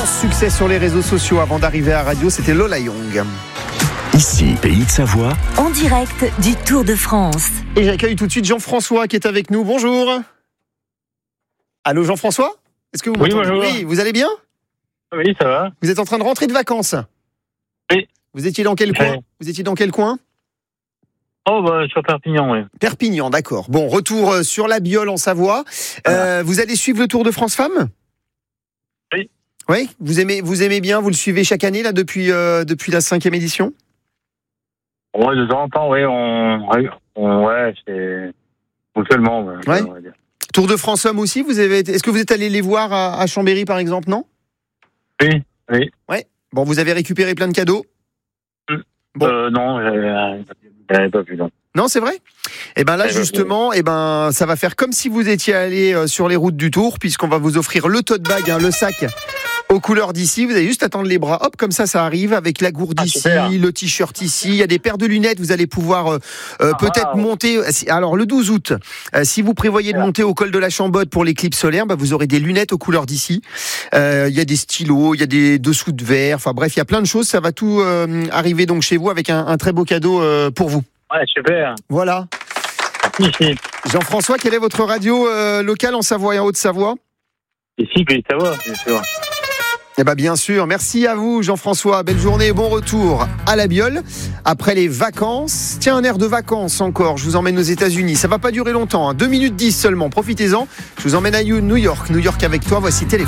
immense succès sur les réseaux sociaux avant d'arriver à la radio, c'était Lola Young. Ici, Pays de Savoie. En direct du Tour de France. Et j'accueille tout de suite Jean-François qui est avec nous. Bonjour. Allô Jean-François ? Est-ce que vous m'entendez ? Bonjour. Oui, vous allez bien ? Oui, ça va. Vous êtes en train de rentrer de vacances ? Oui. Vous étiez dans quel coin ? Vous étiez dans quel coin ? Sur Perpignan, oui. Perpignan, d'accord. Bon, retour sur la Biole en Savoie. Vous allez suivre le Tour de France Femmes ? Oui. Oui, vous aimez bien, vous le suivez chaque année là depuis la 5e édition ? Ouais, de temps en temps, oui, c'est ponctuellement. Ouais. Tour de France Hommes aussi, est-ce que vous êtes allé les voir à Chambéry par exemple, non ? Oui. Ouais. Bon, vous avez récupéré plein de cadeaux ? Bon. Non, j'avais pas pu, non. Non, c'est vrai ? Et ben là justement, ça va faire comme si vous étiez allé sur les routes du Tour, puisqu'on va vous offrir le tote bag, le sac aux couleurs d'ici. Vous allez juste attendre les bras, hop, comme ça arrive avec la gourde ici, super. le t-shirt ici. Il y a des paires de lunettes. Vous allez pouvoir peut-être monter. Alors le 12 août, si vous prévoyez de monter au col de la Chambotte pour l'éclipse solaire, vous aurez des lunettes aux couleurs d'ici. Il y a des stylos, il y a des dessous de verre. Enfin bref, il y a plein de choses. Ça va tout arriver donc chez vous avec un très beau cadeau pour vous. Ouais, super. Voilà. Ici. Jean-François, quelle est votre radio locale en Savoie et en Haute-Savoie ? Ici, Pays de Savoie, bien sûr. Eh ben bien sûr, merci à vous Jean-François, belle journée et bon retour à la Biole après les vacances. Tiens, un air de vacances encore, je vous emmène aux États-Unis, ça va pas durer longtemps, 2 minutes 10 seulement, profitez-en. Je vous emmène à New York avec toi, voici Téléphone.